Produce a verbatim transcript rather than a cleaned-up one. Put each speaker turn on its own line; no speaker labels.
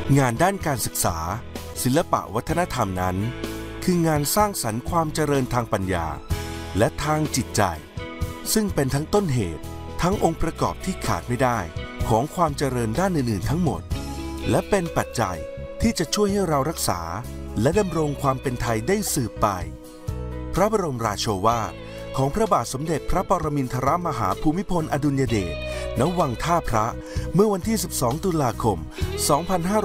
งานด้านการศึกษาศิลปะวัฒนธรรมนั้นคืองานสร้างสรรค์ความเจริญทางปัญญาและทางจิตใจซึ่งเป็นทั้งต้นเหตุทั้งองค์ประกอบที่ขาดไม่ได้ของความเจริญด้านอื่นๆทั้งหมดและเป็นปัจจัยที่จะช่วยให้เรารักษาและดำรงความเป็นไทยได้สืบไปพระบรมราโชวาทของพระบาทสมเด็จพระปรมินทรมหาภูมิพลอดุลยเดชณวังท่าพระเมื่อวันที่สิบสองตุลาคมสองพันห้า